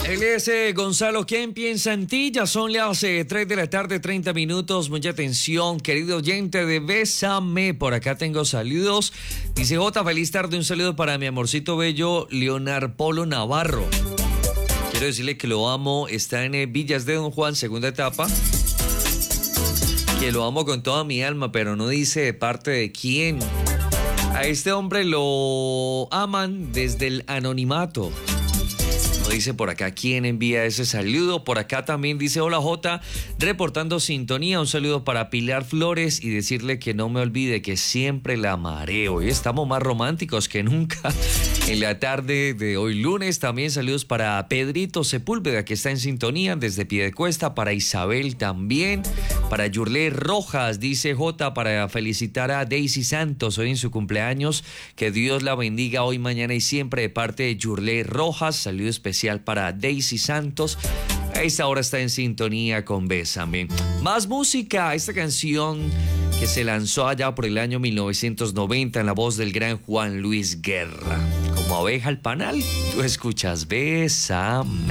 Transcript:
Él es Gonzalo. ¿Quién piensa en ti? Ya son las 3 de la tarde, 30 minutos. Mucha atención, querido oyente de Bésame. Por acá tengo saludos. Dice J, feliz tarde. Un saludo para mi amorcito bello, Leonard Polo Navarro. Quiero decirle que lo amo. Está en Villas de Don Juan, segunda etapa. Que lo amo con toda mi alma, pero no dice de parte de quién. A este hombre lo aman desde el anonimato. No dice por acá quién envía ese saludo. Por acá también dice hola J, reportando sintonía. Un saludo para Pilar Flores y decirle que no me olvide que siempre la amaré. Hoy estamos más románticos que nunca en la tarde de hoy lunes. También saludos para Pedrito Sepúlveda, que está en sintonía desde Piedecuesta. Para Isabel también. Para Yurlé Rojas, dice J, para felicitar a Daisy Santos hoy en su cumpleaños. Que Dios la bendiga hoy, mañana y siempre de parte de Yurlé Rojas. Saludo especial para Daisy Santos. A esta hora está en sintonía con Bésame. Más música. Esta canción que se lanzó allá por el año 1990 en la voz del gran Juan Luis Guerra. Como abeja al panal, tú escuchas Bésame.